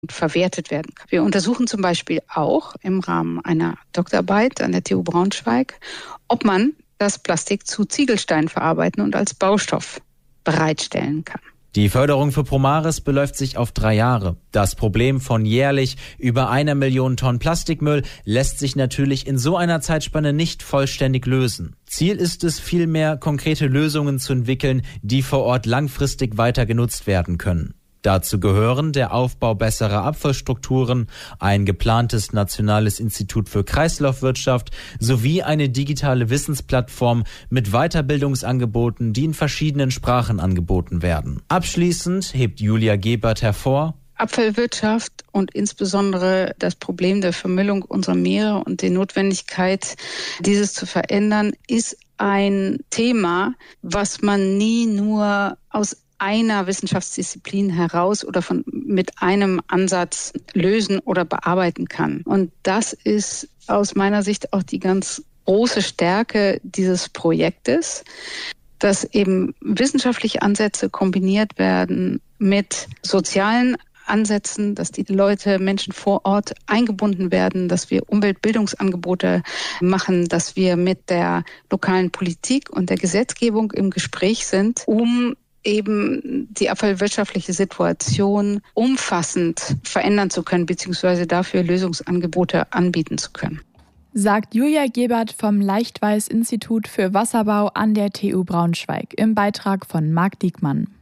verwertet werden kann. Wir untersuchen zum Beispiel auch im Rahmen einer Doktorarbeit an der TU Braunschweig, ob man das Plastik zu Ziegelstein verarbeiten und als Baustoff bereitstellen kann. Die Förderung für Promaris beläuft sich auf 3 Jahre. Das Problem von jährlich über 1 Million Tonnen Plastikmüll lässt sich natürlich in so einer Zeitspanne nicht vollständig lösen. Ziel ist es vielmehr, konkrete Lösungen zu entwickeln, die vor Ort langfristig weiter genutzt werden können. Dazu gehören der Aufbau besserer Abfallstrukturen, ein geplantes nationales Institut für Kreislaufwirtschaft sowie eine digitale Wissensplattform mit Weiterbildungsangeboten, die in verschiedenen Sprachen angeboten werden. Abschließend hebt Julia Gebert hervor: Abfallwirtschaft und insbesondere das Problem der Vermüllung unserer Meere und die Notwendigkeit, dieses zu verändern, ist ein Thema, was man nie nur aus einer Wissenschaftsdisziplin heraus oder mit einem Ansatz lösen oder bearbeiten kann. Und das ist aus meiner Sicht auch die ganz große Stärke dieses Projektes, dass eben wissenschaftliche Ansätze kombiniert werden mit sozialen Ansätzen, dass die Menschen vor Ort eingebunden werden, dass wir Umweltbildungsangebote machen, dass wir mit der lokalen Politik und der Gesetzgebung im Gespräch sind, um eben die abfallwirtschaftliche Situation umfassend verändern zu können, beziehungsweise dafür Lösungsangebote anbieten zu können. Sagt Julia Gebert vom Leichtweiß Institut für Wasserbau an der TU Braunschweig im Beitrag von Marc Diekmann.